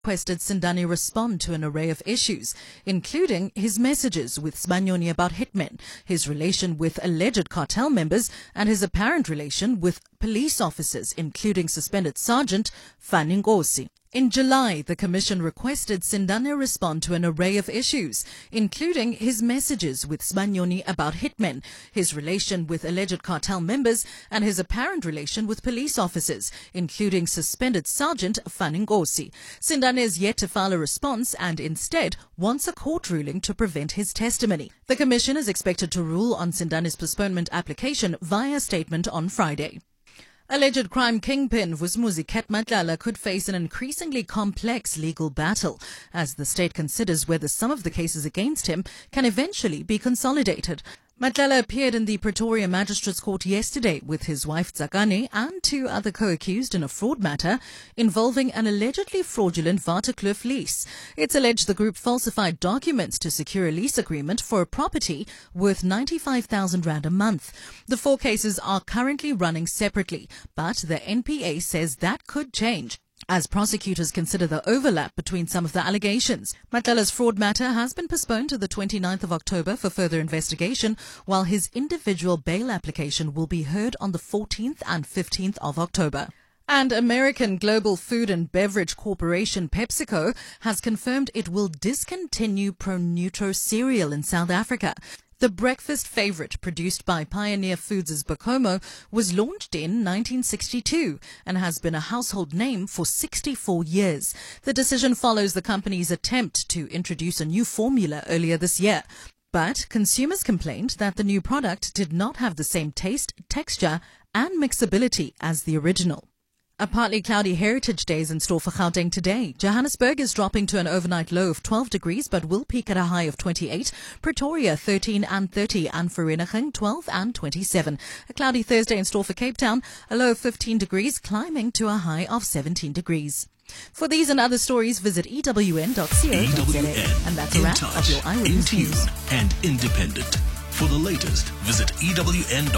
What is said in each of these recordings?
requested Sindani respond to an array of issues, including his messages with Sibanyoni about hitmen, his relation with alleged cartel members, and his apparent relation with police officers, including suspended Sergeant Fanny Nkosi. In July, the Commission requested Sindani respond to an array of issues, including his messages with Sibanyoni about hitmen, his relation with alleged cartel members, and his apparent relation with police officers, including suspended Sergeant Fanny Nkosi. Sindani is yet to file a response and instead wants a court ruling to prevent his testimony. The Commission is expected to rule on Sindani's postponement application via statement on Friday. Alleged crime kingpin Vusumuzi Ket Matlala could face an increasingly complex legal battle as the state considers whether some of the cases against him can eventually be consolidated. Matlala appeared in the Pretoria Magistrates Court yesterday with his wife Tsakane and 2 other co-accused in a fraud matter involving an allegedly fraudulent Waterkloof lease. It's alleged the group falsified documents to secure a lease agreement for a property worth 95,000 rand a month. The 4 cases are currently running separately, but the NPA says that could change as prosecutors consider the overlap between some of the allegations. Matlala's fraud matter has been postponed to the 29th of October for further investigation, while his individual bail application will be heard on the 14th and 15th of October. And American global food and beverage corporation PepsiCo has confirmed it will discontinue Pronutro cereal in South Africa. The breakfast favorite produced by Pioneer Foods' Bacomo was launched in 1962 and has been a household name for 64 years. The decision follows the company's attempt to introduce a new formula earlier this year. But consumers complained that the new product did not have the same taste, texture, and mixability as the original. A partly cloudy Heritage Day is in store for Gauteng today. Johannesburg is dropping to an overnight low of 12 degrees but will peak at a high of 28. Pretoria 13 and 30 and Vereeniging 12 and 27. A cloudy Thursday in store for Cape Town, a low of 15 degrees climbing to a high of 17 degrees. For these and other stories, visit ewn.co.za. And that's a wrap of your Eyewitness News. And independent. For the latest, visit ewn.co.za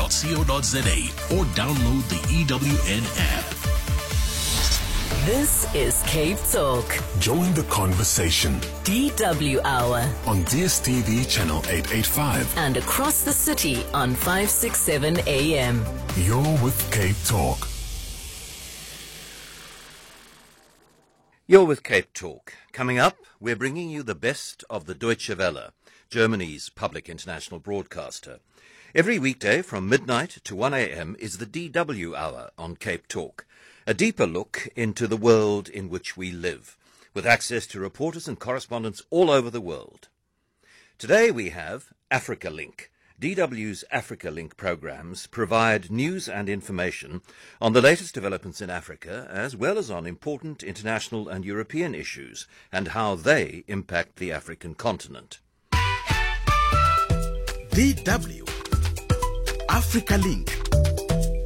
or download the EWN app. This is Cape Talk. Join the conversation. DW Hour. On DSTV channel 885. And across the city on 567 AM. You're with Cape Talk. You're with Cape Talk. Coming up, we're bringing you the best of the Deutsche Welle, Germany's public international broadcaster. Every weekday from midnight to 1 a.m. is the DW Hour on Cape Talk. A deeper look into the world in which we live, with access to reporters and correspondents all over the world. Today we have Africa Link. DW's Africa Link programs provide news and information on the latest developments in Africa, as well as on important international and European issues and how they impact the African continent. DW Africa Link.